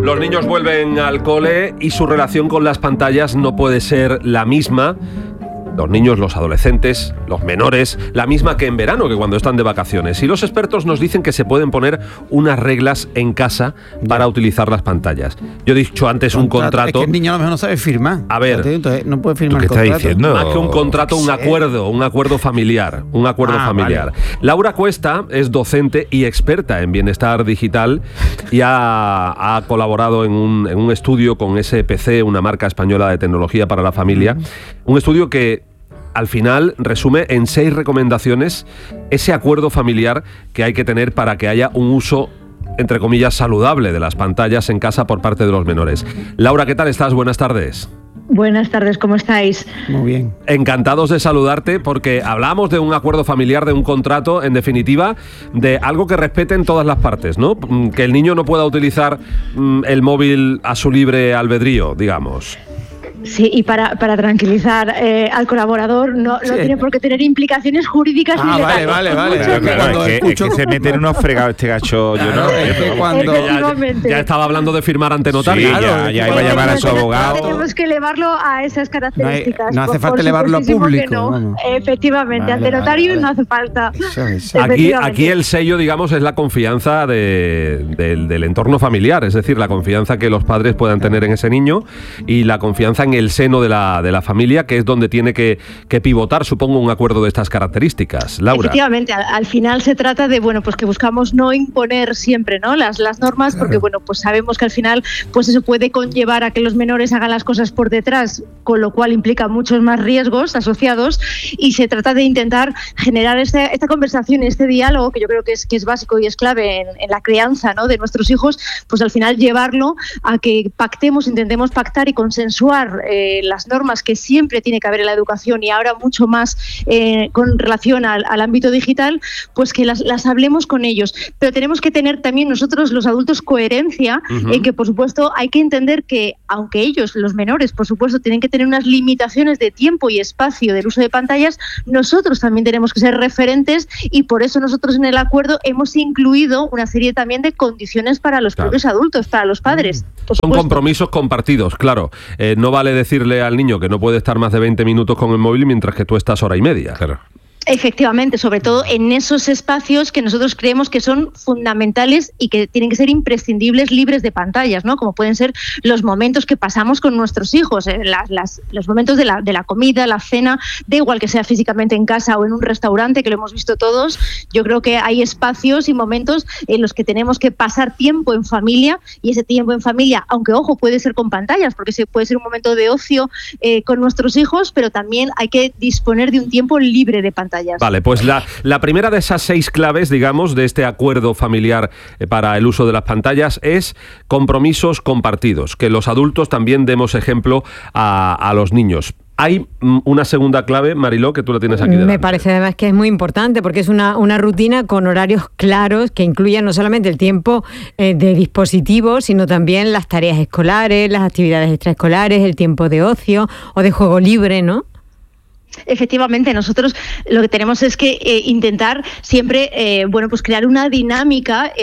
Los niños vuelven al cole y su relación con las pantallas no puede ser la misma. Los niños, los adolescentes, los menores, la misma que en verano, que cuando están de vacaciones. Y los expertos nos dicen que se pueden poner unas reglas en casa para utilizar las pantallas. Yo he dicho antes un contrato. Es que el niño a lo mejor no sabe firmar. A ver, entonces no puede firmar ¿qué estás diciendo? Más que un contrato, un acuerdo familiar. Un acuerdo familiar. Vale. Laura Cuesta es docente y experta en bienestar digital y ha colaborado en un estudio con SPC, una marca española de tecnología para la familia. Un estudio que al final resume en 6 recomendaciones ese acuerdo familiar que hay que tener para que haya un uso, entre comillas, saludable de las pantallas en casa por parte de los menores. Laura, ¿qué tal estás? Buenas tardes. Buenas tardes, ¿cómo estáis? Muy bien. Encantados de saludarte porque hablamos de un acuerdo familiar, de un contrato, en definitiva, de algo que respete en todas las partes, ¿no? Que el niño no pueda utilizar el móvil a su libre albedrío, digamos. Sí, y para tranquilizar al colaborador, no tiene por qué tener implicaciones jurídicas ni legales. Vale. Es que se mete en unos fregados este gacho. Ya estaba hablando de firmar ante notario. Sí, ya iba a llamar a su abogado. Tenemos que elevarlo a esas características. No hace falta elevarlo a público. No. Efectivamente, ante notario no hace falta. Aquí el sello, digamos, es la confianza del entorno familiar, es decir, la confianza que los padres puedan tener en ese niño y la confianza en el seno de la familia, que es donde tiene que pivotar, supongo, un acuerdo de estas características. Laura. Efectivamente, al final se trata de, pues que buscamos no imponer siempre, ¿no? las normas, porque pues sabemos que al final pues eso puede conllevar a que los menores hagan las cosas por detrás, con lo cual implica muchos más riesgos asociados, y se trata de intentar generar esta conversación, este diálogo, que yo creo que es básico y es clave en la crianza, ¿no?, de nuestros hijos, pues al final llevarlo a que intentemos pactar y consensuar las normas que siempre tiene que haber en la educación, y ahora mucho más con relación al ámbito digital, pues que las hablemos con ellos. Pero tenemos que tener también nosotros, los adultos, coherencia en que, por supuesto, hay que entender que, aunque ellos, los menores, por supuesto, tienen que tener unas limitaciones de tiempo y espacio del uso de pantallas, nosotros también tenemos que ser referentes, y por eso nosotros en el acuerdo hemos incluido una serie también de condiciones para los propios adultos, para los padres. Son compromisos compartidos, claro. No vale decirle al niño que no puede estar más de 20 minutos con el móvil mientras que tú estás hora y media. Claro. Efectivamente, sobre todo en esos espacios que nosotros creemos que son fundamentales y que tienen que ser imprescindibles, libres de pantallas, ¿no? Como pueden ser los momentos que pasamos con nuestros hijos, los momentos de la comida, la cena, da igual que sea físicamente en casa o en un restaurante, que lo hemos visto todos. Yo creo que hay espacios y momentos en los que tenemos que pasar tiempo en familia, y ese tiempo en familia, aunque ojo, puede ser con pantallas, porque puede ser un momento de ocio con nuestros hijos, pero también hay que disponer de un tiempo libre de pantallas. Vale, pues la primera de esas 6 claves, digamos, de este acuerdo familiar para el uso de las pantallas es compromisos compartidos, que los adultos también demos ejemplo a los niños. Hay una segunda clave, Mariló, que tú la tienes aquí delante. Me parece además que es muy importante, porque es una rutina con horarios claros que incluyan no solamente el tiempo de dispositivo, sino también las tareas escolares, las actividades extraescolares, el tiempo de ocio o de juego libre, ¿no? Efectivamente, nosotros lo que tenemos es que intentar siempre pues crear una dinámica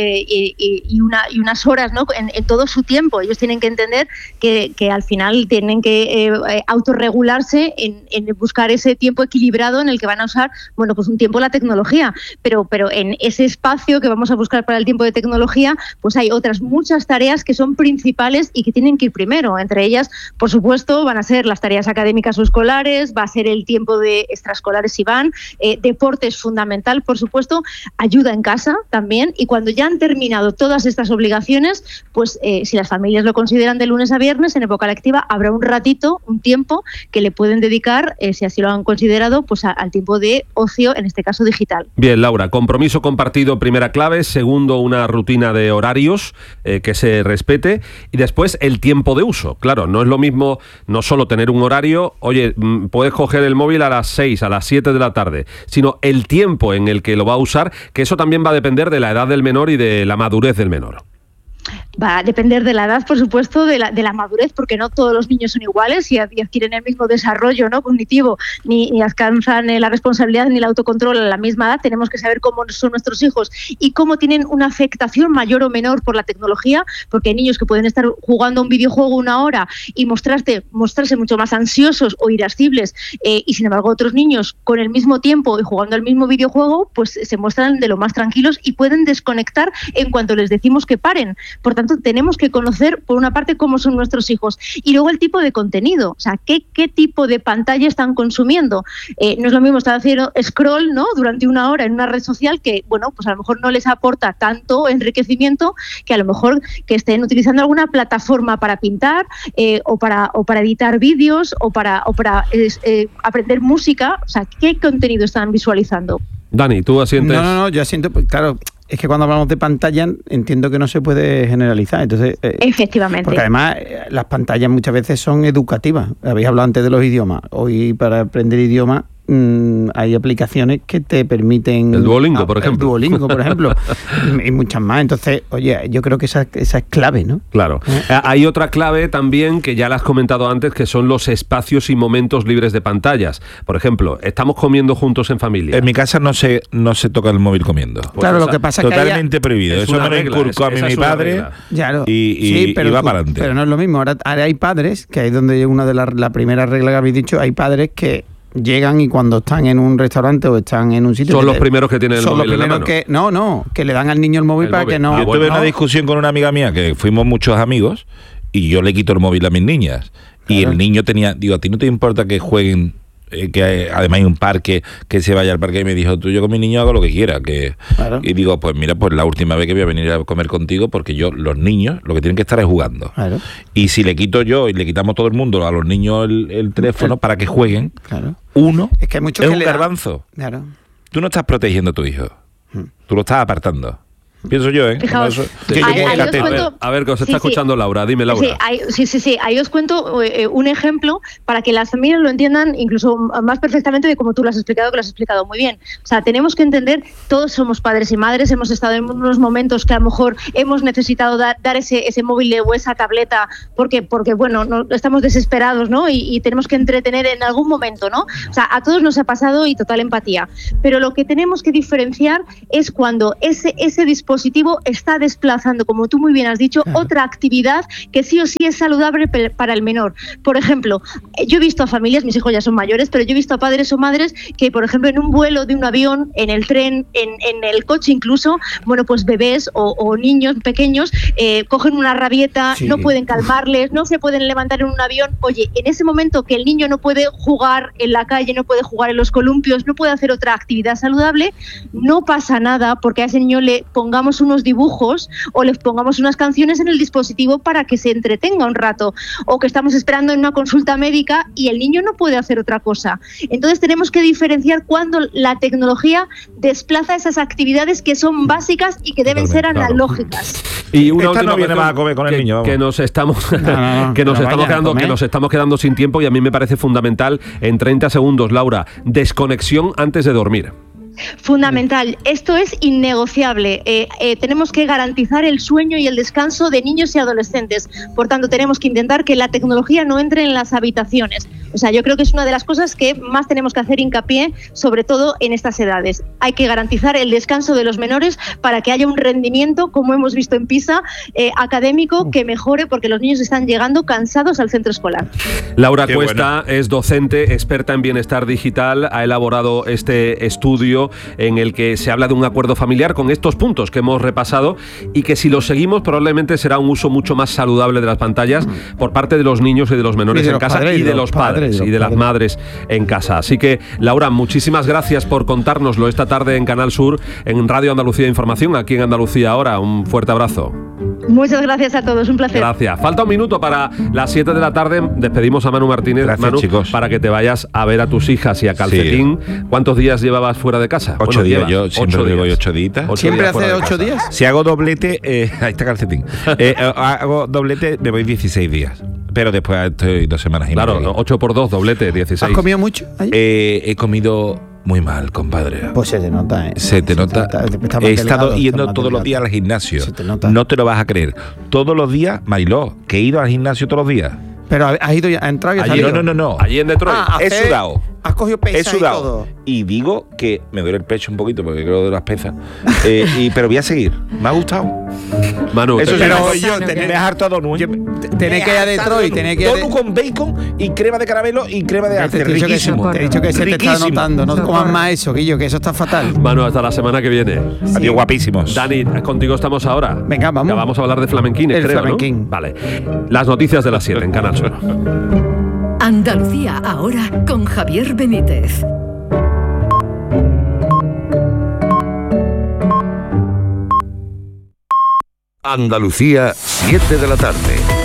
y unas horas, ¿no?, en todo su tiempo. Ellos tienen que entender que al final tienen que autorregularse en buscar ese tiempo equilibrado en el que van a usar, pues un tiempo la tecnología, pero en ese espacio que vamos a buscar para el tiempo de tecnología, pues hay otras muchas tareas que son principales y que tienen que ir primero. Entre ellas, por supuesto, van a ser las tareas académicas o escolares, va a ser el tiempo de extraescolares si van, deporte es fundamental, por supuesto, ayuda en casa también, y cuando ya han terminado todas estas obligaciones, pues si las familias lo consideran de lunes a viernes, en época lectiva habrá un ratito, un tiempo que le pueden dedicar, si así lo han considerado, pues al tiempo de ocio, en este caso digital. Bien, Laura, compromiso compartido, primera clave. Segundo, una rutina de horarios que se respete, y después el tiempo de uso. Claro, no es lo mismo no solo tener un horario, oye, puedes coger el móvil a las 6, a las 7 de la tarde, sino el tiempo en el que lo va a usar, que eso también va a depender de la edad del menor y de la madurez del menor. Va a depender de la edad, por supuesto, de la madurez, porque no todos los niños son iguales y adquieren el mismo desarrollo, ¿no?, cognitivo, ni alcanzan la responsabilidad ni el autocontrol a la misma edad. Tenemos que saber cómo son nuestros hijos y cómo tienen una afectación mayor o menor por la tecnología, porque hay niños que pueden estar jugando a un videojuego 1 hora y mostrarse mucho más ansiosos o irascibles, y sin embargo otros niños con el mismo tiempo y jugando al mismo videojuego pues se muestran de lo más tranquilos y pueden desconectar en cuanto les decimos que paren. Por tanto, tenemos que conocer, por una parte, cómo son nuestros hijos y luego el tipo de contenido, o sea, qué tipo de pantalla están consumiendo. No es lo mismo estar haciendo scroll, ¿no?, durante 1 hora en una red social que, bueno, pues a lo mejor no les aporta tanto enriquecimiento que a lo mejor que estén utilizando alguna plataforma para pintar, o para editar vídeos o para aprender música. O sea, ¿qué contenido están visualizando? Dani, ¿tú asientes? No, yo asiento, pues claro. Es que cuando hablamos de pantalla entiendo que no se puede generalizar. Entonces, efectivamente. Porque además las pantallas muchas veces son educativas. Habéis hablado antes de los idiomas. Hoy para aprender idiomas hay aplicaciones que te permiten... El Duolingo, por ejemplo. El Duolingo, por ejemplo. Y muchas más. Entonces, oye, yo creo que esa es clave, ¿no? Claro. Hay otra clave también que ya la has comentado antes, que son los espacios y momentos libres de pantallas. Por ejemplo, estamos comiendo juntos en familia. En mi casa no se toca el móvil comiendo. Pues claro, lo que pasa es que totalmente prohibido. Eso me lo inculcó a mí mi padre. Claro. Y va para adelante. Pero no es lo mismo. Ahora hay padres, que ahí es donde una de la primera regla que habéis dicho, hay padres que llegan y cuando están en un restaurante o están en un sitio... Son los primeros que tienen el móvil en la mano. Que le dan al niño el móvil para que no... Yo tuve una discusión con una amiga mía, que fuimos muchos amigos, y yo le quito el móvil a mis niñas. Claro. Y el niño tenía... Digo, ¿a ti no te importa que jueguen? Que además hay un parque, que se vaya al parque, y me dijo, tú, yo con mi niño hago lo que quiera. Claro. Y digo, pues mira, pues la última vez que voy a venir a comer contigo, porque los niños lo que tienen que estar es jugando. Claro. Y si le quito yo y le quitamos todo el mundo a los niños el teléfono para que jueguen, claro, uno es un garbanzo. Claro. Tú no estás protegiendo a tu hijo, tú lo estás apartando. Pienso yo, Fijaos, a ver, que os está escuchando Laura. Dime, Laura. Sí. Ahí os cuento un ejemplo para que las familias lo entiendan incluso más perfectamente de como tú lo has explicado, que lo has explicado muy bien. O sea, tenemos que entender, todos somos padres y madres, hemos estado en unos momentos que a lo mejor hemos necesitado dar ese móvil o esa tableta porque bueno, no, estamos desesperados, ¿no? Y tenemos que entretener en algún momento, ¿no? O sea, a todos nos ha pasado y total empatía. Pero lo que tenemos que diferenciar es cuando ese dispositivo está desplazando, como tú muy bien has dicho, otra actividad que sí o sí es saludable para el menor. Por ejemplo, yo he visto a familias, mis hijos ya son mayores, pero yo he visto a padres o madres que, por ejemplo, en un vuelo de un avión, en el tren, en el coche incluso, bueno, pues bebés o niños pequeños cogen una rabieta, no pueden calmarles, no se pueden levantar en un avión. Oye, en ese momento que el niño no puede jugar en la calle, no puede jugar en los columpios, no puede hacer otra actividad saludable, no pasa nada porque a ese niño le pongamos unos dibujos o les pongamos unas canciones en el dispositivo para que se entretenga un rato, o que estamos esperando en una consulta médica y el niño no puede hacer otra cosa. Entonces tenemos que diferenciar cuando la tecnología desplaza esas actividades que son básicas y que deben ser analógicas. Y una esta última no viene más a comer con el niño, que nos estamos quedando sin tiempo, y a mí me parece fundamental, en 30 segundos, Laura, desconexión antes de dormir. Fundamental, esto es innegociable. Tenemos que garantizar el sueño y el descanso de niños y adolescentes. Por tanto, tenemos que intentar que la tecnología no entre en las habitaciones. O sea, yo creo que es una de las cosas que más tenemos que hacer hincapié, sobre todo en estas edades. Hay que garantizar el descanso de los menores para que haya un rendimiento, como hemos visto en PISA, académico, que mejore, porque los niños están llegando cansados al centro escolar. Laura Cuesta es docente, experta en bienestar digital, ha elaborado este estudio en el que se habla de un acuerdo familiar con estos puntos que hemos repasado, y que si los seguimos probablemente será un uso mucho más saludable de las pantallas por parte de los niños y de los menores en casa, y de los padres y de las madres en casa. Así que, Laura, muchísimas gracias por contárnoslo esta tarde en Canal Sur, en Radio Andalucía Información, aquí en Andalucía Ahora. Un fuerte abrazo. Muchas gracias a todos, un placer. Gracias. Falta un minuto para las 7 de la tarde. Despedimos a Manu Martínez. Gracias, Manu, chicos, para que te vayas a ver a tus hijas y a calcetín. Sí. ¿Cuántos días llevabas fuera de casa? 8 días. Yo siempre voy 8 días. ¿Siempre hace 8 días? Si hago doblete, ahí está calcetín. Hago doblete, me voy 16 días. Pero después estoy 2 semanas y media. Claro, 8 por 2, doblete, 16. ¿Has comido mucho? He comido Muy mal, compadre. Pues se te nota, ¿eh? Se te nota. He estado yendo todos los días al gimnasio. Se te nota. No te lo vas a creer. Todos los días, Mariló, que he ido al gimnasio todos los días. Pero has ido ya, has entrado y has salido. No. Allí en Detroit. He sudado. Has cogido pesas He sudado. y todo. Y digo que me duele el pecho un poquito porque creo de las pesas. Pero voy a seguir. Me ha gustado. Manu, Eso sí, pero yo me has hartado nuez. Tenés que ir a Detroit, tenés que ir Todo con bacon y crema de caramelo y crema de Te arce. he dicho Riquísimo. te he dicho que se te está notando. No comas más eso, Guillo, que eso está fatal. Manu, hasta la semana que viene. Adiós, guapísimos. Dani, contigo estamos ahora. Venga, vamos. Ya vamos a hablar de flamenquines, El creo, flamenquín. ¿no? Vale. Las noticias de las 7 en Canal Sur. Andalucía ahora con Javier Benítez. Andalucía, 7 de la tarde.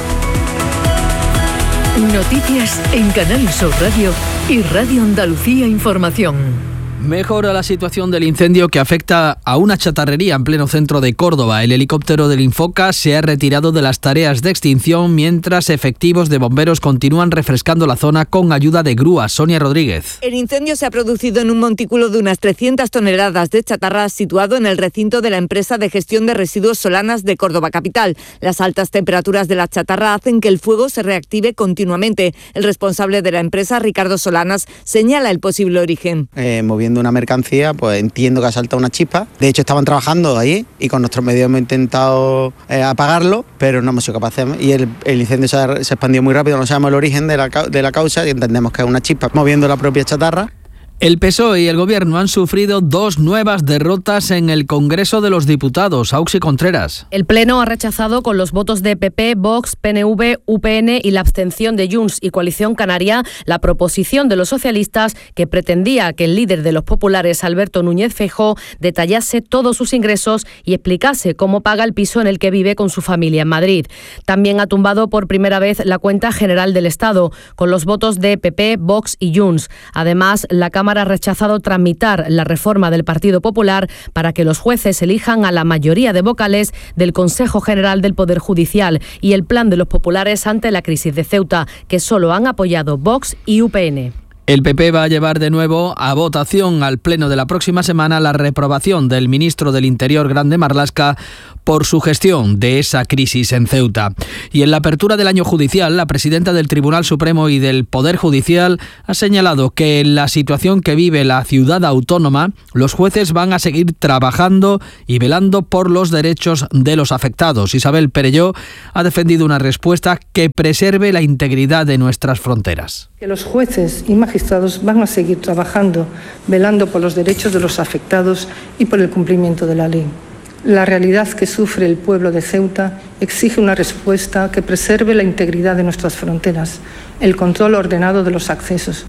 Noticias en Canal Sur Radio y Radio Andalucía Información. Mejora la situación del incendio que afecta a una chatarrería en pleno centro de Córdoba. El helicóptero del Infoca se ha retirado de las tareas de extinción mientras efectivos de bomberos continúan refrescando la zona con ayuda de grúas. Sonia Rodríguez. El incendio se ha producido en un montículo de unas 300 toneladas de chatarra situado en el recinto de la empresa de gestión de residuos Solanas de Córdoba capital. Las altas temperaturas de la chatarra hacen que el fuego se reactive continuamente. El responsable de la empresa, Ricardo Solanas, señala el posible origen. Moviendo una mercancía, pues entiendo que ha saltado una chispa. De hecho, estaban trabajando ahí y con nuestros medios hemos intentado apagarlo, pero no hemos sido capaces. Y el incendio se expandió muy rápido, no sabemos el origen de la causa y entendemos que es una chispa moviendo la propia chatarra. El PSOE y el Gobierno han sufrido 2 nuevas derrotas en el Congreso de los Diputados. Auxi Contreras. El Pleno ha rechazado con los votos de PP, Vox, PNV, UPN y la abstención de Junts y Coalición Canaria la proposición de los socialistas que pretendía que el líder de los populares, Alberto Núñez Feijóo, detallase todos sus ingresos y explicase cómo paga el piso en el que vive con su familia en Madrid. También ha tumbado por primera vez la cuenta general del Estado, con los votos de PP, Vox y Junts. Además, la Cámara ha rechazado tramitar la reforma del Partido Popular para que los jueces elijan a la mayoría de vocales del Consejo General del Poder Judicial y el plan de los populares ante la crisis de Ceuta, que solo han apoyado Vox y UPN. El PP va a llevar de nuevo a votación al Pleno de la próxima semana la reprobación del ministro del Interior, Grande Marlaska, por su gestión de esa crisis en Ceuta. Y en la apertura del año judicial, la presidenta del Tribunal Supremo y del Poder Judicial ha señalado que en la situación que vive la ciudad autónoma, los jueces van a seguir trabajando y velando por los derechos de los afectados. Isabel Perelló ha defendido una respuesta que preserve la integridad de nuestras fronteras. Que los jueces y magistrados van a seguir trabajando, velando por los derechos de los afectados y por el cumplimiento de la ley. La realidad que sufre el pueblo de Ceuta exige una respuesta que preserve la integridad de nuestras fronteras, el control ordenado de los accesos.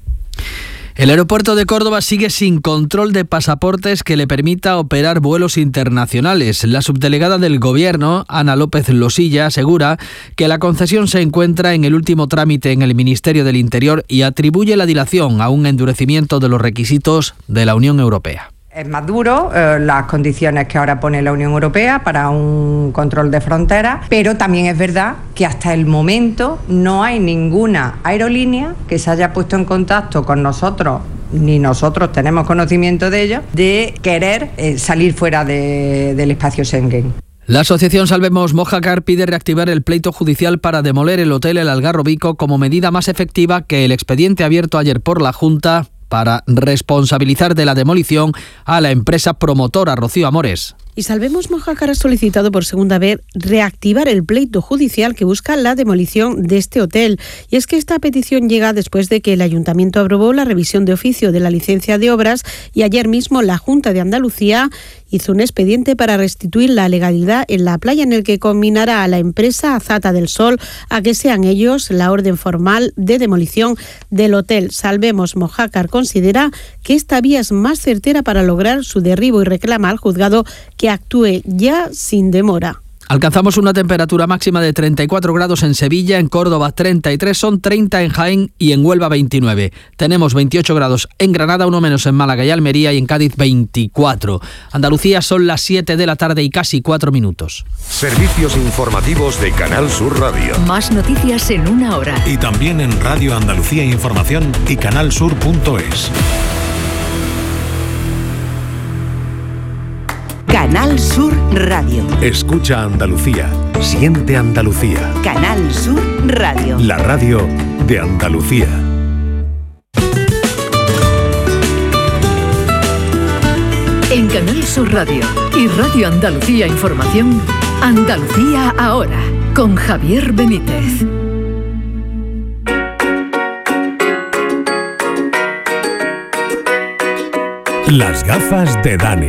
El aeropuerto de Córdoba sigue sin control de pasaportes que le permita operar vuelos internacionales. La subdelegada del Gobierno, Ana López Losilla, asegura que la concesión se encuentra en el último trámite en el Ministerio del Interior y atribuye la dilación a un endurecimiento de los requisitos de la Unión Europea. Es más duro las condiciones que ahora pone la Unión Europea para un control de fronteras, pero también es verdad que hasta el momento no hay ninguna aerolínea que se haya puesto en contacto con nosotros, ni nosotros tenemos conocimiento de ello, de querer salir fuera del espacio Schengen. La asociación Salvemos Mojácar pide reactivar el pleito judicial para demoler el hotel El Algarrobico como medida más efectiva que el expediente abierto ayer por la Junta para responsabilizar de la demolición a la empresa promotora Rocío Amores. Y Salvemos Mojácar ha solicitado por segunda vez reactivar el pleito judicial que busca la demolición de este hotel. Y es que esta petición llega después de que el Ayuntamiento aprobó la revisión de oficio de la licencia de obras y ayer mismo la Junta de Andalucía hizo un expediente para restituir la legalidad en la playa, en el que combinará a la empresa Azata del Sol a que sean ellos la orden formal de demolición del hotel. Salvemos Mojácar considera que esta vía es más certera para lograr su derribo y reclama al juzgado que actúe ya sin demora. Alcanzamos una temperatura máxima de 34 grados en Sevilla, en Córdoba 33, son 30 en Jaén y en Huelva 29. Tenemos 28 grados en Granada, uno menos en Málaga y Almería, y en Cádiz 24. Andalucía, son las 7 de la tarde y casi 4 minutos. Servicios informativos de Canal Sur Radio. Más noticias en una hora. Y también en Radio Andalucía Información y canalsur.es. Canal Sur Radio. Escucha Andalucía. Siente Andalucía. Canal Sur Radio. La radio de Andalucía. En Canal Sur Radio y Radio Andalucía Información, Andalucía ahora, con Javier Benítez. Las gafas de Dani.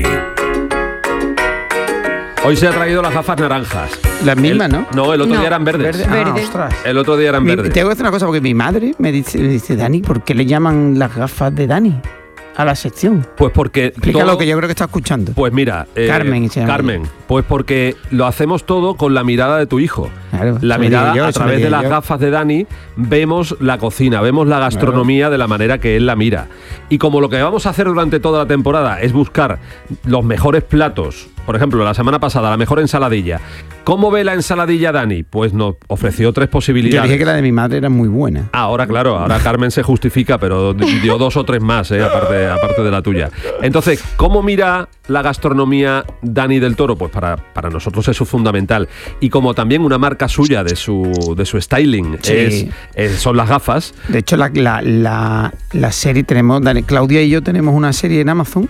Hoy se ha traído las gafas naranjas. Las mismas, ¿no? No, el otro día eran verdes. Ostras. El otro día eran verdes. Tengo que decir una cosa, porque mi madre me dice, Dani, ¿por qué le llaman las gafas de Dani a la sección? Pues porque... Explícalo, que yo creo que está escuchando. Pues mira... Carmen, pues porque lo hacemos todo con la mirada de tu hijo. Claro, la mirada, a través de las gafas de Dani, vemos la cocina, vemos la gastronomía de la manera que él la mira. Y como lo que vamos a hacer durante toda la temporada es buscar los mejores platos, por ejemplo, la semana pasada, la mejor ensaladilla. ¿Cómo ve la ensaladilla Dani? Pues nos ofreció 3 posibilidades. Yo dije que la de mi madre era muy buena. Ahora, claro, ahora Carmen se justifica, pero dio 2 o 3 más, aparte de la tuya. Entonces, ¿cómo mira la gastronomía Dani del Toro? Pues para nosotros eso es fundamental. Y como también una marca suya de su styling son las gafas. De hecho, la serie tenemos, Claudia y yo tenemos una serie en Amazon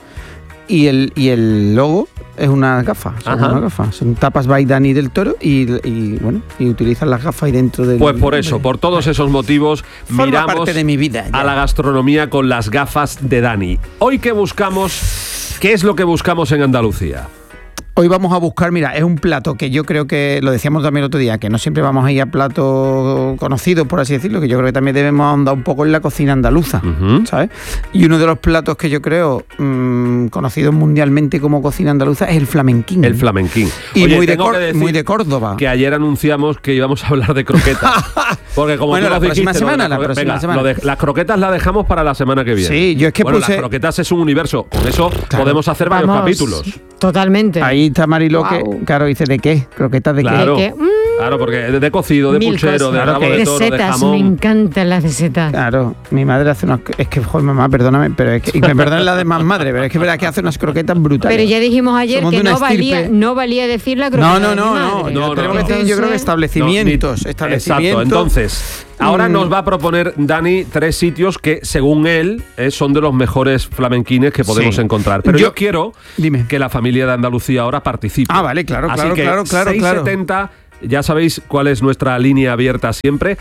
y el logo es una gafa. Son tapas by Dani del Toro y utilizan las gafas ahí dentro del... Pues por eso, por todos esos motivos, miramos parte de mi vida, a la gastronomía con las gafas de Dani. Hoy, ¿qué buscamos? ¿Qué es lo que buscamos en Andalucía? Hoy vamos a buscar, mira, es un plato que yo creo que, lo decíamos también el otro día, que no siempre vamos a ir a platos conocidos, por así decirlo, que yo creo que también debemos andar un poco en la cocina andaluza, ¿sabes? Y uno de los platos que yo creo conocidos mundialmente como cocina andaluza es el flamenquín. El flamenquín. Y oye, muy de Córdoba. Que ayer anunciamos que íbamos a hablar de croquetas. Porque como bueno, tú la nos próxima dijiste, semana, la próxima semana. Las croquetas las dejamos para la semana que viene. Sí, yo es que las croquetas es un universo. Con eso podemos hacer varios capítulos. Totalmente. Ahí está Mariló, que claro, dice ¿de qué? ¿Croquetas de qué? ¿De qué? Claro, porque de cocido, de puchero, de rabo de toro, de jamón. Me encantan las de setas. Claro, mi madre hace unas... Es que, joder, mamá, perdóname, pero es que... Y me perdonen la de más madre, pero es que verdad que hace unas croquetas brutales. Pero ya dijimos ayer que no valía decir la croqueta. No, tenemos que decir, yo creo que establecimientos. Exacto, entonces... Ahora nos va a proponer Dani 3 sitios que, según él, son de los mejores flamenquines que podemos encontrar. Pero yo quiero que la familia de Andalucía ahora participe. Ah, vale, claro. Así que 670, ya sabéis cuál es nuestra línea abierta siempre,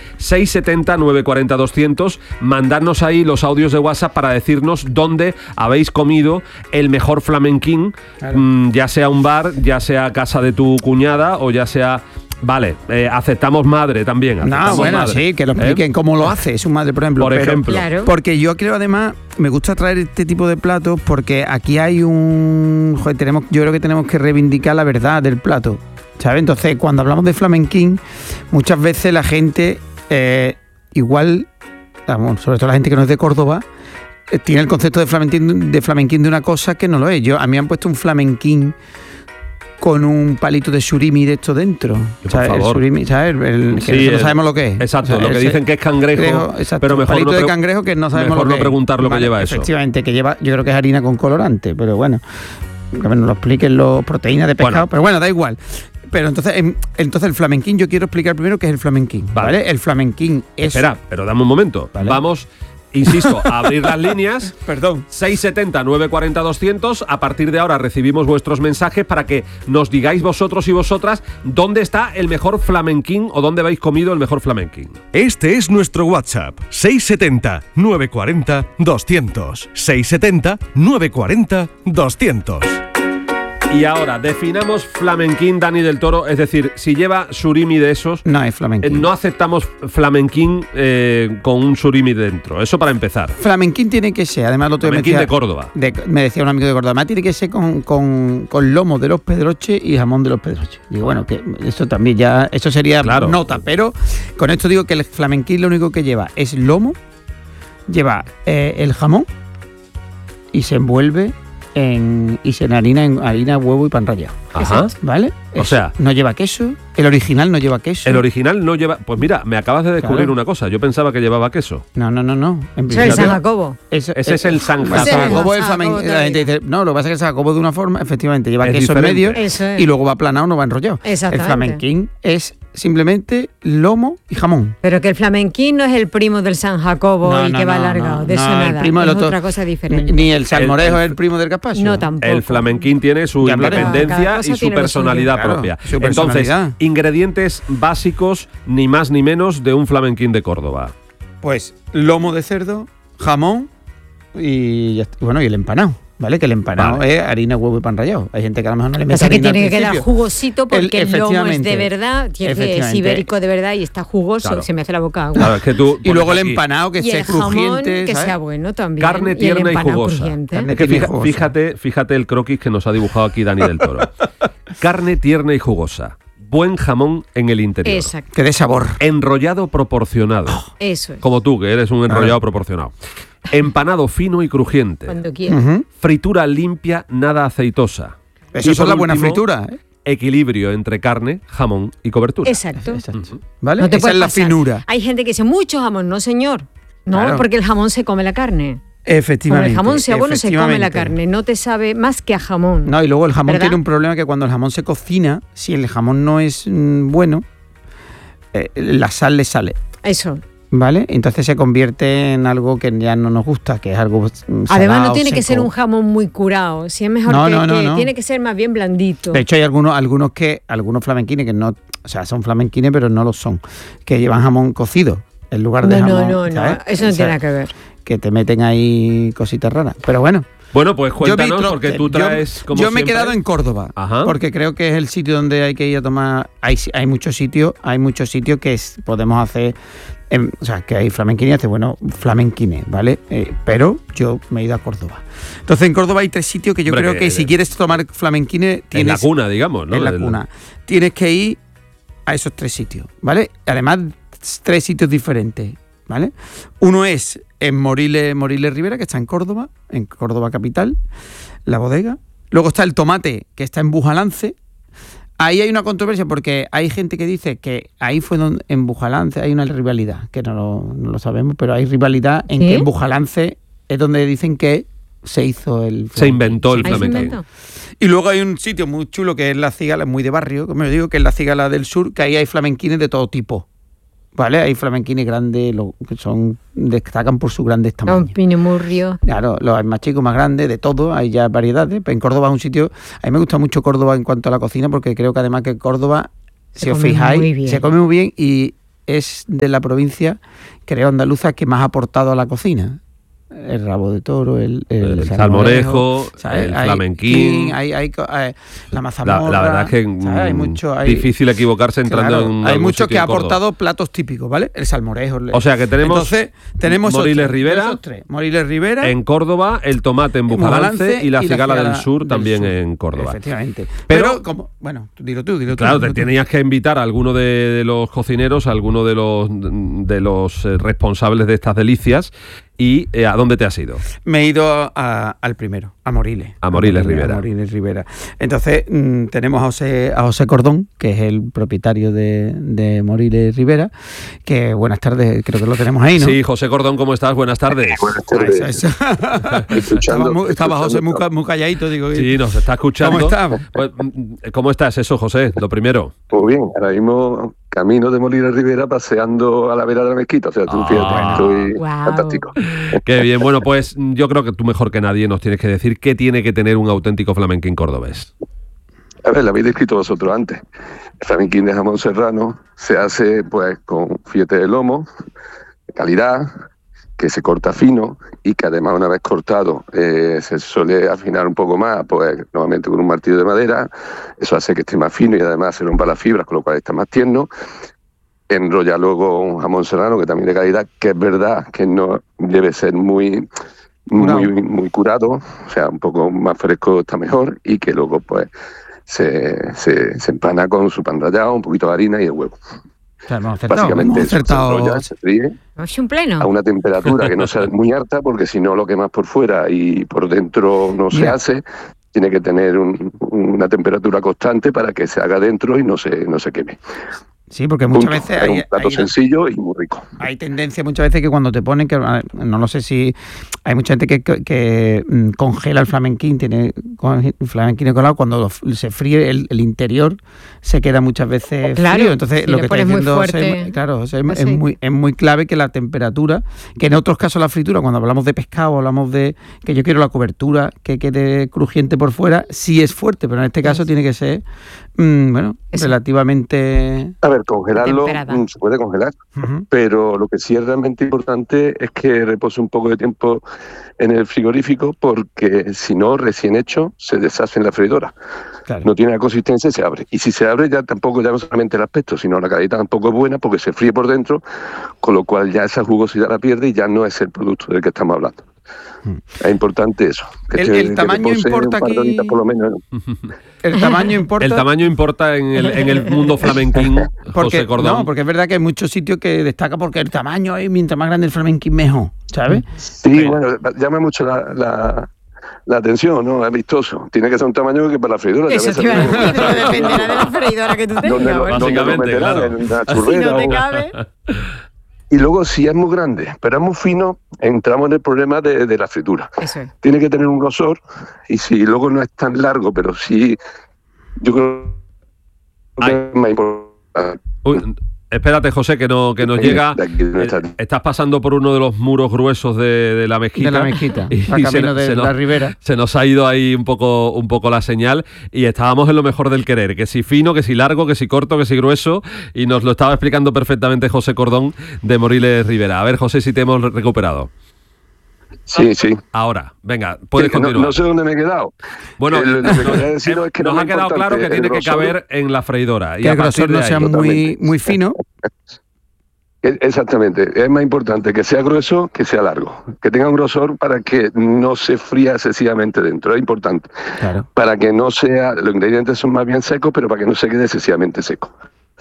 670-940-200. Mandadnos ahí los audios de WhatsApp para decirnos dónde habéis comido el mejor flamenquín, ya sea un bar, ya sea casa de tu cuñada o ya sea... Vale, aceptamos madre también. Sí, que lo expliquen cómo lo hace su madre, por ejemplo. Claro. Porque yo creo, además, me gusta traer este tipo de platos porque aquí hay yo creo que tenemos que reivindicar la verdad del plato, ¿sabes? Entonces, cuando hablamos de flamenquín, muchas veces la gente, igual, sobre todo la gente que no es de Córdoba, tiene el concepto de flamenquín de una cosa que no lo es. A mí me han puesto un flamenquín con un palito de surimi de esto dentro. ¿Sabes? El surimi, ¿sabes? Que no sabemos lo que es. Exacto, lo que dicen que es cangrejo, pero mejor palito de cangrejo que no sabemos lo que es. Preguntar lo que lleva eso. Efectivamente, que lleva, yo creo que es harina con colorante, pero bueno, que nos lo expliquen los proteínas de pescado, pero bueno, da igual. Pero entonces el flamenquín, yo quiero explicar primero qué es el flamenquín, ¿vale? El flamenquín es... Espera, pero dame un momento. ¿Vale? Vamos... Insisto, a abrir las líneas. Perdón. 670-940-200. A partir de ahora recibimos vuestros mensajes para que nos digáis vosotros y vosotras dónde está el mejor flamenquín o dónde habéis comido el mejor flamenquín. Este es nuestro WhatsApp. 670-940-200. 670-940-200. Y ahora, definamos flamenquín Dani del Toro, es decir, si lleva surimi de esos... No es flamenquín. No aceptamos flamenquín con un surimi dentro, eso para empezar. Flamenquín tiene que ser, además lo otro flamenquín de Córdoba. Me decía un amigo de Córdoba, tiene que ser con lomo de los Pedroches y jamón de los Pedroches. Digo, bueno, que eso también ya, eso sería nota, pero con esto digo que el flamenquín lo único que lleva es lomo, lleva el jamón y se envuelve y se harina en harina, huevo y pan rallado. Ajá. ¿Vale? O sea, no lleva queso. El original no lleva queso. El original no lleva... Pues mira, me acabas de descubrir una cosa. Yo pensaba que llevaba queso. No. Es el San Jacobo. Ese es el San Jacobo. Jacobo. San Jacobo es el flamenquín. La gente dice, no, lo que pasa es que el San Jacobo de una forma, efectivamente, lleva queso en medio y luego va aplanado, no va enrollado. Exactamente. El flamenquín es simplemente lomo y jamón. Pero que el flamenquín no es el primo del San Jacobo que va alargado. De eso nada. El primo es del otro, otra cosa diferente. Ni el salmorejo es el primo del gazpacho. No, tampoco. El flamenquín tiene su independencia y su personalidad propia. Su personalidad. Entonces, ingredientes básicos, ni más ni menos, de un flamenquín de Córdoba. Pues lomo de cerdo, jamón y el empanado. ¿Vale? Que el empanado es harina, huevo y pan rallado. Hay gente que a lo mejor no le mete harina. O sea que tiene que quedar jugosito porque el lomo es de verdad, es ibérico de verdad y está jugoso. Claro. Se me hace la boca agua. Claro, es que tú, y luego el empanado que esté crujiente. Que sea bueno también. Carne tierna y jugosa. Es que fíjate el croquis que nos ha dibujado aquí Dani del Toro. Carne tierna y jugosa. Buen jamón en el interior. Exacto. Que dé sabor. Enrollado proporcionado. Eso es. Como tú, que eres un enrollado proporcionado. Empanado fino y crujiente. Cuando quieras. Fritura limpia, nada aceitosa. Eso es la buena fritura, ¿eh? Equilibrio entre carne, jamón y cobertura. Exacto. ¿Vale? No te Esa es la pasar. finura. Hay gente que dice, mucho jamón. No, señor. No, claro. Porque el jamón se come la carne. Efectivamente. Como el jamón sea bueno, se come la carne. No te sabe más que a jamón. No, y luego el jamón ¿verdad? tiene un problema que cuando el jamón se cocina, si el jamón no es bueno, la sal le sale. Eso. ¿Vale? Entonces se convierte en algo que ya no nos gusta, que es algo salado, además no tiene seco. que ser un jamón muy curado, si es mejor no. Tiene que ser más bien blandito. De hecho hay algunos flamenquines que no, o sea, son flamenquines pero no lo son, que llevan jamón cocido en lugar de jamón. No, eso no tiene nada que ver. Que te meten ahí cositas raras, pero bueno. Bueno, pues cuéntanos, porque tú traes como yo me he siempre. quedado en Córdoba, porque creo que es el sitio donde hay que ir a tomar. Hay muchos sitios que podemos hacer. O sea, que hay flamenquines, flamenquines, ¿vale? Pero yo me he ido a Córdoba. Entonces, en Córdoba hay 3 sitios que yo creo que si quieres tomar flamenquines... En la cuna, digamos, ¿no? En la cuna. Tienes que ir a esos 3 sitios, ¿vale? Además, 3 sitios diferentes, ¿vale? Uno es en Moriles Rivera, que está en Córdoba capital, la bodega. Luego está el Tomate, que está en Bujalance. Ahí hay una controversia porque hay gente que dice que ahí fue donde en Bujalance hay una rivalidad, que no lo sabemos, pero hay rivalidad en que en Bujalance es donde dicen que se hizo se inventó el flamenquín. Y luego hay un sitio muy chulo que es La Cigala, muy de barrio, como yo digo, que es La Cigala del Sur, que ahí hay flamenquines de todo tipo. ¿Vale? Hay flamenquines grandes, que destacan por sus grandes tamaños. Los pinimurrios. Claro, los más chicos, más grandes, de todo, hay ya variedades. En Córdoba es un sitio, a mí me gusta mucho Córdoba en cuanto a la cocina, porque creo que además que Córdoba, si os fijáis, se come muy bien y es de la provincia, creo, andaluza, que más ha aportado a la cocina. El rabo de toro, el salmorejo, el flamenquín, la mazamorra. La verdad es que difícil equivocarse entrando en hay mucho que ha aportado platos típicos, ¿vale? El salmorejo. O sea que tenemos Moriles Rivera, Moriles Rivera en Córdoba, el Tomate en Bujalance y la Cigala del Sur también en Córdoba. Efectivamente. Pero dilo tú. Claro, te tenías que invitar a alguno de los cocineros, a alguno de los responsables de estas delicias. ¿Y a dónde te has ido? Me he ido al primero, a Moriles. A Moriles Rivera. A Moriles Rivera. Entonces, tenemos a José Cordón, que es el propietario de Moriles Rivera, que buenas tardes, creo que lo tenemos ahí, ¿no? Sí, José Cordón, ¿cómo estás? Buenas tardes. Buenas tardes. Estaba José muy calladito, digo. Sí, nos está escuchando. ¿Cómo estás? Pues, ¿cómo estás eso, José? Lo primero. Pues bien, ahora mismo camino de Moriles Rivera paseando a la vera de la mezquita. O sea, tú fíjate, estoy fantástico. Qué bien. Bueno, pues yo creo que tú mejor que nadie nos tienes que decir qué tiene que tener un auténtico flamenquín cordobés. A ver, lo habéis descrito vosotros antes. El flamenquín de jamón serrano se hace pues con filete de lomo, de calidad, que se corta fino y que además una vez cortado se suele afinar un poco más, pues normalmente con un martillo de madera. Eso hace que esté más fino y además se rompa las fibras, con lo cual está más tierno. Enrolla luego un jamón serrano, que también de calidad, que es verdad que no debe ser muy curado, o sea, un poco más fresco está mejor, y que luego pues se empana con su pan rallado, un poquito de harina y el huevo. Básicamente se enrolla, se fríe un pleno. a una temperatura que no sea muy alta, porque si no lo quemas por fuera y por dentro no se hace. Tiene que tener una temperatura constante para que se haga dentro y no se queme. Sí, porque muchas veces es un plato sencillo y muy rico. Hay tendencia muchas veces que cuando te ponen, que no lo sé si hay mucha gente que congela el flamenquín, tiene flamenquín colado, cuando se fríe el interior se queda muchas veces frío. Entonces lo que está diciendo es muy clave que la temperatura, que en otros casos la fritura, cuando hablamos de pescado, hablamos de que yo quiero la cobertura que quede crujiente por fuera, sí es fuerte, pero en este caso tiene que ser relativamente... A ver, congelarlo se puede congelar, pero lo que sí es realmente importante es que repose un poco de tiempo en el frigorífico, porque si no, recién hecho, se deshace en la freidora. Claro. No tiene la consistencia y se abre. Y si se abre, ya no solamente el aspecto, sino la calidad tampoco es buena, porque se fríe por dentro, con lo cual ya esa jugosidad la pierde y ya no es el producto del que estamos hablando. Es importante eso. El tamaño importa aquí. Por lo menos. El tamaño importa. El tamaño importa en el mundo flamenquín, José Cordón. No, porque es verdad que hay muchos sitios que destaca porque el tamaño es, mientras más grande el flamenquín, mejor, ¿sabes? Sí, bueno, llama mucho la atención, ¿no? Es vistoso. Tiene que ser un tamaño que para la freidora. Eso te iba a decir, dependerá de la freidora que tú tengas. Básicamente, claro. Si no te cabe. Y luego, si es muy grande, pero es muy fino, entramos en el problema de la fritura. Eso es. Tiene que tener un grosor, y si luego no es tan largo, pero sí, yo creo que es más importante. Espérate, José, que nos llega. Estás pasando por uno de los muros gruesos de la mezquita. De la mezquita, al camino de la ribera. Se nos ha ido ahí un poco la señal y estábamos en lo mejor del querer. Que si fino, que si largo, que si corto, que si grueso. Y nos lo estaba explicando perfectamente José Cordón de Moriles Rivera. A ver, José, si te hemos recuperado. Sí. Ahora, venga, puedes continuar. No sé dónde me he quedado. Bueno, lo que quería decir es que nos ha quedado claro que tiene que caber en la freidora. Que el grosor no sea muy fino. Exactamente. Es más importante que sea grueso que sea largo. Que tenga un grosor para que no se fría excesivamente dentro. Es importante. Claro. Para que no sea... Los ingredientes son más bien secos, pero para que no se quede excesivamente seco.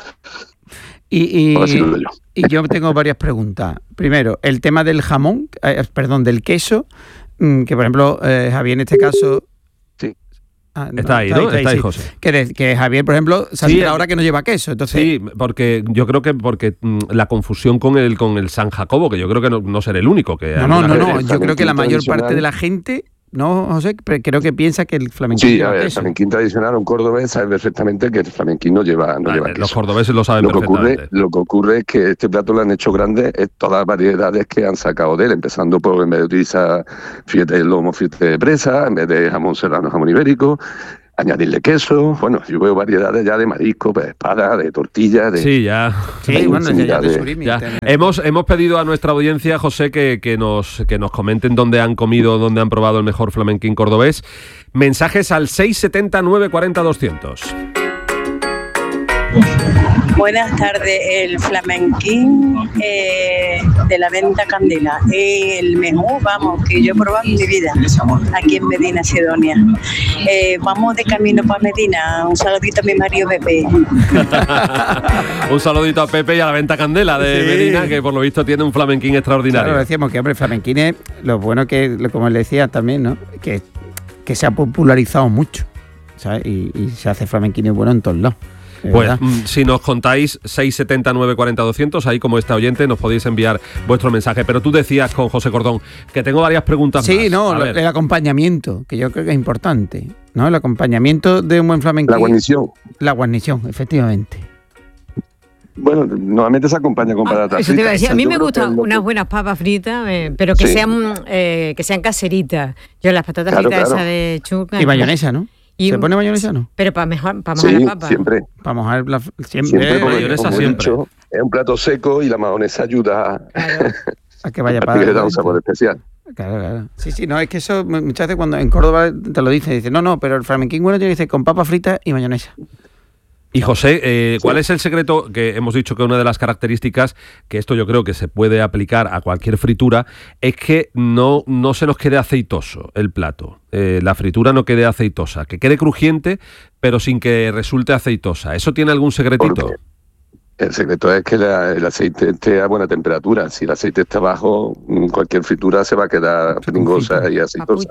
Y yo tengo varias preguntas. Primero, el tema del jamón, del queso, que por ejemplo, Javier en este caso... Sí. Está ahí, ¿no? Está ahí, José. Que Javier, por ejemplo, se ahora que no lleva queso. Entonces... Sí, porque yo creo que la confusión con el San Jacobo, que yo creo que no será el único. No. Yo creo que la mayor parte de la gente... No, José, creo que piensa que el flamenquín lleva queso. El flamenquín tradicional, un cordobés sabe perfectamente que el flamenquín no lleva queso. Los cordobeses lo saben perfectamente. Lo que ocurre es que este plato lo han hecho grande todas las variedades que han sacado de él, empezando por, en vez de utilizar filete de lomo, filete de presa, en vez de jamón serrano, jamón ibérico, añadirle queso. Bueno, yo veo variedades ya de marisco, de espada, de tortilla, de... Sí, ya. Sí, bueno, ya de surimi. Hemos pedido a nuestra audiencia, José, que nos comenten dónde han comido, dónde han probado el mejor flamenquín cordobés. Mensajes al 670 940 200. Buenas tardes. El flamenquín de la Venta Candela, el mejor, que yo he probado en mi vida, aquí en Medina Sidonia. Vamos de camino para Medina. Un saludito a mi marido Pepe. Un saludito a Pepe y a la Venta Candela de Medina, que por lo visto tiene un flamenquín extraordinario. Claro, decíamos que, hombre, el flamenquín es lo bueno que, como le decía también, ¿no? Que se ha popularizado mucho, ¿sabes? Y se hace flamenquín bueno en todos lados. Pues si nos contáis 670 940 200, ahí como este oyente nos podéis enviar vuestro mensaje. Pero tú decías con José Cordón que tengo varias preguntas más. Sí, el acompañamiento, que yo creo que es importante, ¿no? El acompañamiento de un buen flamenquín. La guarnición, efectivamente. Bueno, normalmente se acompaña con patatas fritas. Te iba a decir, a mí me gustan unas buenas papas fritas, pero que sean caseritas. Yo las patatas fritas esas de chuca. Y mayonesa, ¿no? ¿Se pone mayonesa, no? Pero para mojar la papa. Siempre. Para mojar siempre mayonesa siempre. Es un plato seco y la mayonesa ayuda a que vaya para que le da un sabor especial. Claro. Sí, no, es que eso muchas veces cuando en Córdoba te lo dicen, no, pero el flamenquín bueno tiene que ser con papas fritas y mayonesa. Y José, ¿cuál es el secreto? Que hemos dicho que una de las características, que esto yo creo que se puede aplicar a cualquier fritura, es que no se nos quede aceitoso el plato. La fritura no quede aceitosa, que quede crujiente, pero sin que resulte aceitosa. ¿Eso tiene algún secretito? El secreto es que el aceite esté a buena temperatura. Si el aceite está bajo, cualquier fritura se va a quedar pringosa y aceitosa.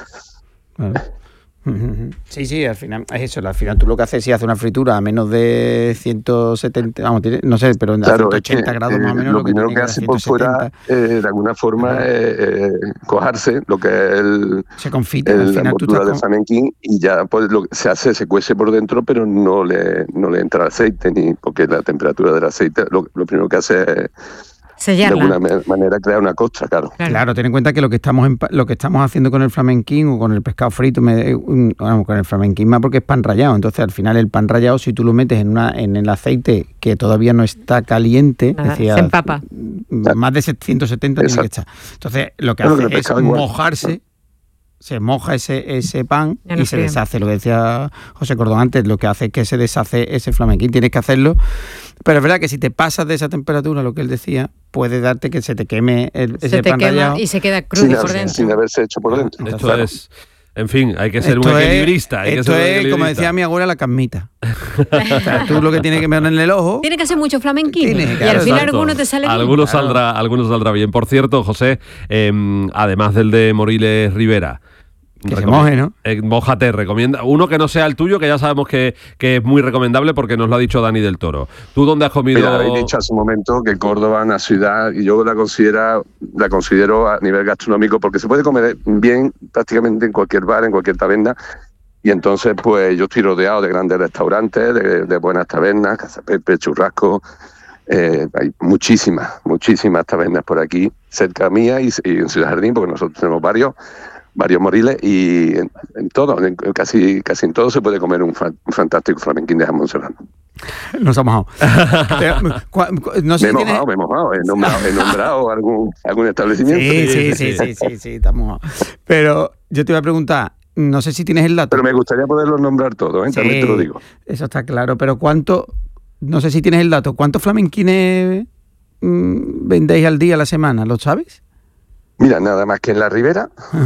Sí, al final es eso. Al final tú lo que haces si haces una fritura a menos de 170, vamos, no sé, pero a 180 grados más o menos. Lo primero que hace por fuera, de alguna forma, es cojarse lo que es se confita, la envoltura del flamenquín, y ya pues lo que se hace, se cuece por dentro, pero no le entra aceite, ni porque la temperatura del aceite lo primero que hace es sellarla. De alguna manera crear una costra, claro. Claro, ten en cuenta que lo que estamos haciendo con el flamenquín o con el pescado frito, con el flamenquín más porque es pan rallado. Entonces, al final, el pan rallado, si tú lo metes en el aceite que todavía no está caliente, se empapa. Más de 170 tiene que echar. Entonces, lo que hace es mojarse. Se moja ese pan y se deshace. Lo que decía José Cordón antes, lo que hace es que se deshace ese flamenquín. Tienes que hacerlo, pero es verdad que si te pasas de esa temperatura, lo que él decía, puede darte que se te queme ese pan rallado. Y se queda crudo por dentro. Sin haberse hecho por dentro. Esto claro. Es... En fin, hay que ser un equilibrista. Esto es, como decía mi abuela, la casmita. O sea, tú lo que tienes que meter en el ojo... Tiene que hacer mucho flamenquín. Y al final alguno te sale bien. Algunos saldrá bien. Por cierto, José, además del de Moriles Rivera, que se moje, ¿no? Mójate, recomienda uno que no sea el tuyo, que ya sabemos que es muy recomendable porque nos lo ha dicho Dani del Toro. ¿Tú dónde has comido? Mira, habéis dicho hace un momento que Córdoba es una ciudad, y yo la considero a nivel gastronómico, porque se puede comer bien prácticamente en cualquier bar, en cualquier taberna, y entonces pues yo estoy rodeado de grandes restaurantes, de buenas tabernas, Casa Pepe, Churrasco. Hay muchísimas tabernas por aquí, cerca mía y en Ciudad Jardín, porque nosotros tenemos varios Moriles, y en todo, casi en todo se puede comer un fantástico flamenquín de jamón serrano. Nos ha mojado. No sé me he mojado. He nombrado algún establecimiento. Sí, está mojado. Pero yo te iba a preguntar, no sé si tienes el dato. Pero me gustaría poderlos nombrar todos, sí, también te lo digo. Eso está claro, pero no sé si tienes el dato, ¿cuántos flamenquines vendéis al día, a la semana? ¿Lo sabes? Mira, nada más que en la Ribera,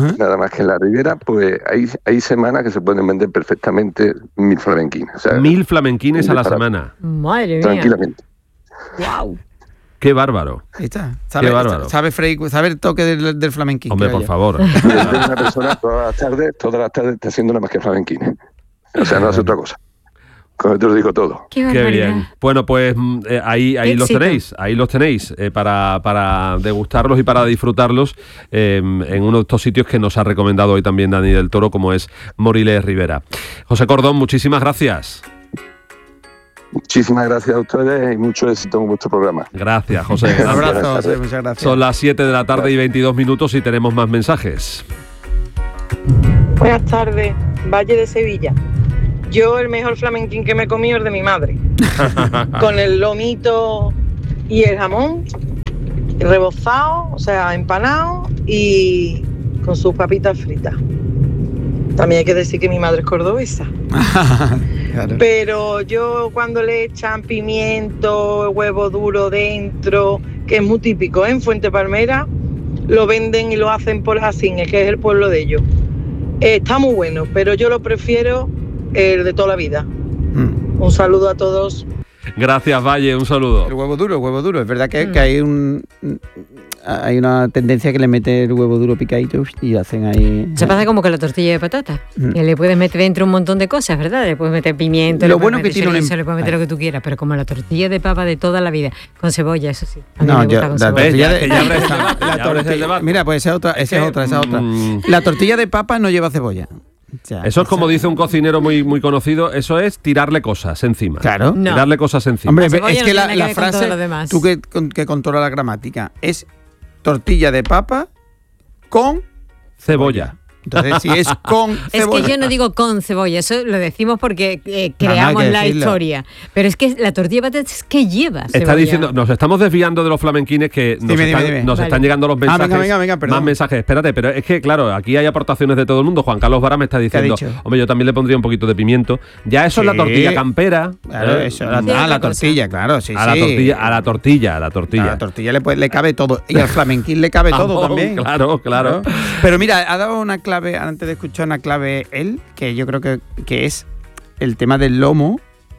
pues hay semanas que se pueden vender perfectamente 1000 flamenquines. O sea, 1000 flamenquines a la semana. Madre mía. Tranquilamente. Wow. Qué bárbaro. Ahí está. Qué bárbaro. Sabe el toque del flamenquín. Hombre, por favor. Una persona todas las tardes está haciendo nada más que flamenquines. O sea, no hace otra cosa. Con esto os digo todo. Qué bien. Bueno, pues ahí los tenéis para degustarlos y para disfrutarlos en uno de estos sitios que nos ha recomendado hoy también Dani del Toro, como es Moriles Rivera. José Cordón, muchísimas gracias. Muchísimas gracias a ustedes y mucho éxito en vuestro programa. Gracias, José. Un abrazo, José, muchas gracias. Son las 7 de la tarde y 22 minutos y tenemos más mensajes. Buenas tardes, Valle de Sevilla. Yo el mejor flamenquín que me he comido es de mi madre. Con el lomito y el jamón rebozado, o sea, empanado, y con sus papitas fritas. También hay que decir que mi madre es cordobesa. Claro. Pero yo cuando le echan pimiento, huevo duro dentro, que es muy típico, en Fuente Palmera, lo venden y lo hacen por Jacines, que es el pueblo de ellos. Está muy bueno, pero yo lo prefiero el de toda la vida. Un saludo a todos. Gracias, Valle, un saludo. El huevo duro. Es verdad que hay una tendencia que le mete el huevo duro picadito y hacen ahí... Se pasa como con la tortilla de patata, que le puedes meter dentro un montón de cosas, ¿verdad? Le puedes meter pimiento, le puedes meter chorizo, le puedes meter lo que tú quieras, pero como la tortilla de papa de toda la vida, con cebolla, eso sí. Mira, pues esa es otra. La tortilla de papa no lleva cebolla. Eso es como dice un cocinero muy conocido, eso es tirarle cosas encima. Claro. Tirarle cosas encima. Hombre, es que la frase, tú que controlas la gramática, es tortilla de papa con cebolla. Entonces, si es con cebolla... Es que yo no digo con cebolla, eso lo decimos porque creamos la historia. Pero es que la tortilla de patatas es que lleva cebolla. Está diciendo, nos estamos desviando de los flamenquines que nos están llegando los mensajes. Venga, más mensajes, espérate, pero es que claro, aquí hay aportaciones de todo el mundo. Juan Carlos Vara me está diciendo, hombre, yo también le pondría un poquito de pimiento. Ya eso es la tortilla campera. Claro, eso, la tortilla, claro, sí. A la tortilla. A la tortilla le cabe todo. Y al flamenquín le cabe todo también. Claro. Pero mira, ha dado una clave, antes de escuchar una clave él, que yo creo que es el tema del lomo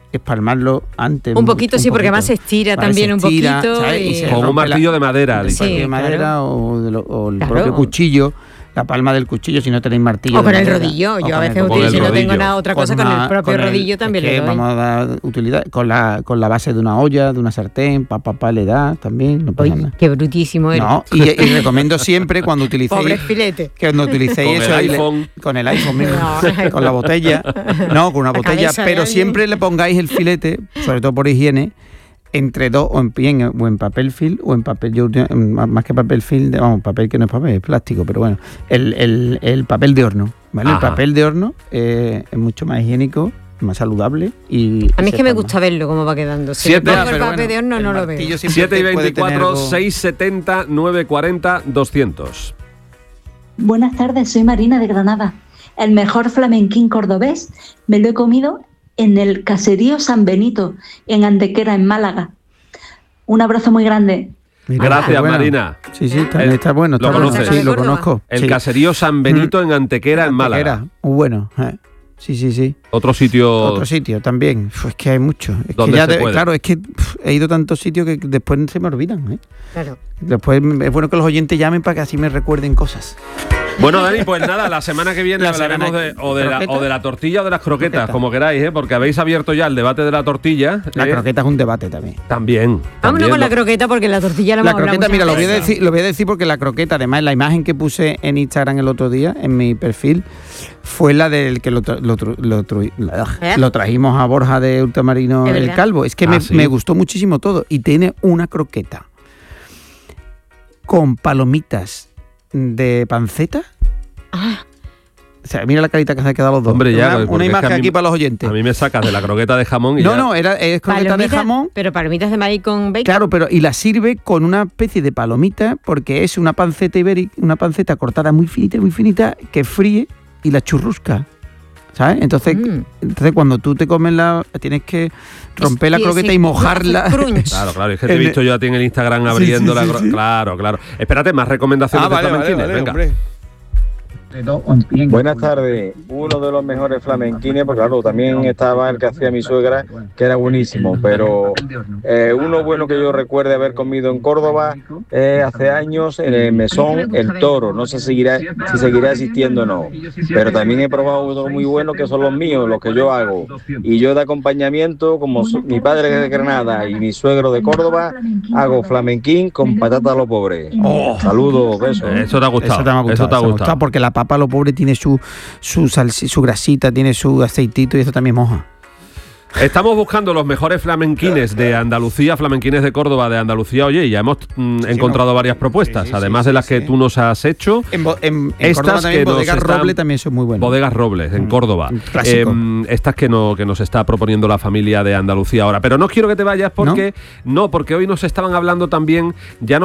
espalmarlo antes. Un poquito, sí, porque además se estira también un poquito. Con un martillo de madera. Un martillo de madera o el propio cuchillo. La palma del cuchillo, si no tenéis martillo. O con el rodillo. Yo a veces utilizo, si no tengo nada otra cosa, con el propio rodillo también le doy. Vamos a dar utilidad con la base de una olla, de una sartén, le da también. No pasa nada. Qué brutísimo eres. No, y recomiendo siempre cuando utilicéis. Pobre filete. Que cuando utilicéis con eso. El iPhone. Con el iPhone mismo. No. Con la botella. No, con una botella. Pero siempre le pongáis el filete, sobre todo por higiene, entre dos, o en papel film o en papel, yo más que papel film, papel que no es papel, es plástico, pero bueno, el papel de horno, ¿vale? Ajá. El papel de horno es mucho más higiénico, más saludable y... A mí es que me gusta verlo cómo va quedando. Si le pongo el papel de horno no lo veo. 7 y 24, 670, 940, 200. Buenas tardes, soy Marina de Granada. El mejor flamenquín cordobés me lo he comido en el caserío San Benito, en Antequera, en Málaga. Un abrazo muy grande. Gracias, bueno. Marina. Sí, también está bueno. ¿Lo conoces? Sí, lo conozco. El caserío San Benito en Antequera, en Málaga. Muy bueno. Sí. Otro sitio también. Es que hay mucho. Claro, es que he ido a tantos sitios que después se me olvidan. Claro. Después es bueno que los oyentes llamen para que así me recuerden cosas. Bueno, Dani, pues nada, la semana que viene hablaremos de la tortilla o de las croquetas, como queráis, porque habéis abierto ya el debate de la tortilla. La croqueta es un debate también. También. Vámonos con la croqueta, porque la tortilla la hemos hablado muchas mira, veces. lo voy a decir porque la croqueta, además, la imagen que puse en Instagram el otro día, en mi perfil, fue la del que lo trajimos a Borja de Ultramarino el Calvo. Es que me gustó muchísimo todo. Y tiene una croqueta con palomitas de panceta. O sea, mira la carita que se ha quedado los dos. Hombre, ya, una imagen aquí para los oyentes. A mí me sacas de la croqueta de jamón y es croqueta de jamón. Pero palomitas de maíz con bacon. Claro, y la sirve con una especie de palomita, porque es una panceta ibérica, una panceta cortada muy finita, que fríe y la churrusca. ¿Sabes? Entonces cuando tú te comes tienes que romper la croqueta y mojarla. Claro, es que te he visto yo a ti en el Instagram abriendo la croqueta. Claro. Espérate, más recomendaciones de flamenquines, venga. Hombre. Buenas tardes. Uno de los mejores flamenquines, porque claro, también estaba el que hacía mi suegra, que era buenísimo, pero uno bueno que yo recuerde haber comido en Córdoba hace años en el mesón El Toro. No sé si seguirá existiendo o no, pero también he probado uno muy bueno que son los míos, los que yo hago, y yo de acompañamiento, como mi padre es de Granada y mi suegro de Córdoba, hago flamenquín con patata a lo pobre. Saludos, besos. Eso te ha gustado. Eso te ha gustado. Porque la papa a lo pobre tiene su grasita, tiene su aceitito y eso también moja. Estamos buscando los mejores flamenquines de Andalucía, flamenquines de Córdoba, de Andalucía. Oye, ya hemos encontrado varias propuestas, además de las que tú nos has hecho. En Córdoba también, Bodegas Robles también son muy buenas. Bodegas Robles, en Córdoba. Estas que nos está proponiendo la familia de Andalucía ahora. Pero no quiero que te vayas porque hoy nos estaban hablando también, ya no